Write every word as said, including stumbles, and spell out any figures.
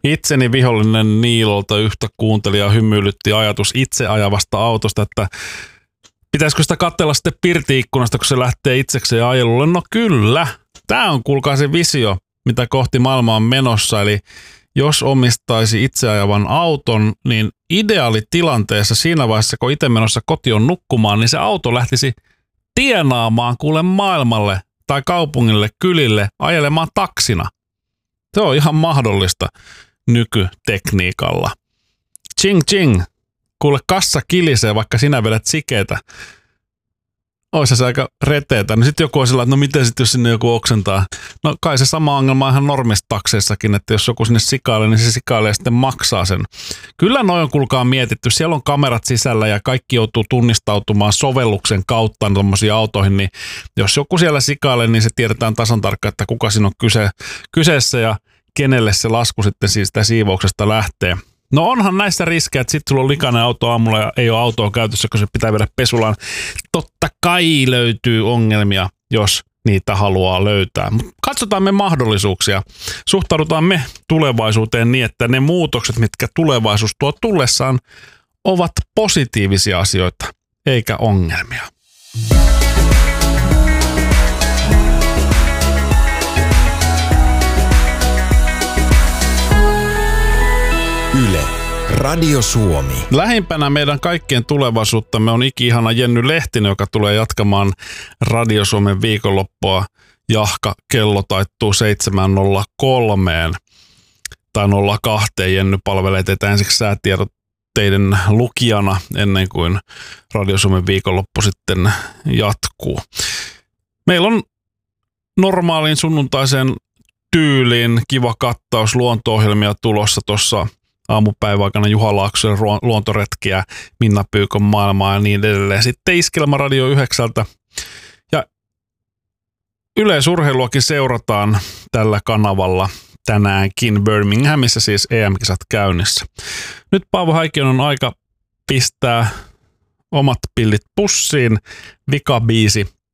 itseni vihollinen Niilolta yhtä kuuntelijaa hymyilytti ajatus itse ajavasta autosta, että pitäisikö sitä katsella sitten pirti-ikkunasta, kun se lähtee itsekseen ajelulle? No kyllä. Tämä on, kuulkaa, se visio, mitä kohti maailmaa on menossa. Eli jos omistaisi itseajavan auton, niin ideaalitilanteessa siinä vaiheessa, kun itse menossa kotiin nukkumaan, niin se auto lähtisi tienaamaan kuule maailmalle tai kaupungille, kylille, ajelemaan taksina. Se on ihan mahdollista nykytekniikalla. Ching ching. Kuule, kassa kilisee, vaikka sinä vedät sikeitä. Oisa se aika reteetä. No sitten joku on sillä, että no miten sitten, jos sinne joku oksentaa? No kai se sama ongelma on ihan normistakseissakin, että jos joku sinne sikailee, niin se sikailee ja sitten maksaa sen. Kyllä noin on, kuulkaa, mietitty. Siellä on kamerat sisällä ja kaikki joutuu tunnistautumaan sovelluksen kautta tuommoisiin autoihin, niin jos joku siellä sikailee, niin se tiedetään tasan tarkkaan, että kuka siinä on kyse, kyseessä ja kenelle se lasku sitten siitä sitä siivouksesta lähtee. No onhan näissä riskejä, että sitten sulla on likainen auto aamulla ja ei ole autoa käytössä, kun se pitää viedä pesulaan. Totta kai löytyy ongelmia, jos niitä haluaa löytää. Mutta katsotaan me mahdollisuuksia. Suhtaudutaan me tulevaisuuteen niin, että ne muutokset, mitkä tulevaisuus tuo tullessaan, ovat positiivisia asioita, eikä ongelmia. Yle, Radio Suomi. Lähimpänä meidän kaikkien tulevaisuuttamme on iki-ihana Jenny Lehtinen, joka tulee jatkamaan Radio Suomen viikonloppua. Jahka kello taittuu seitsemän nolla kolme tai nolla kaksi. Jenny palvelee teitä ensiksi säätiedotteiden lukijana ennen kuin Radio Suomen viikonloppu sitten jatkuu. Meillä on normaaliin sunnuntaiseen tyyliin kiva kattaus luonto-ohjelmia tulossa tuossa aamupäivän aikana Juha Laaksonen luontoretkiä, Minna Pyykön maailmaa ja niin edelleen. Sitten Iskelmä Radio yhdeksältä. Ja yleisurheiluakin seurataan tällä kanavalla tänäänkin Birminghamissa, siis E M-kisat käynnissä. Nyt Paavo Häikiön on aika pistää omat pillit pussiin. Vikabiisi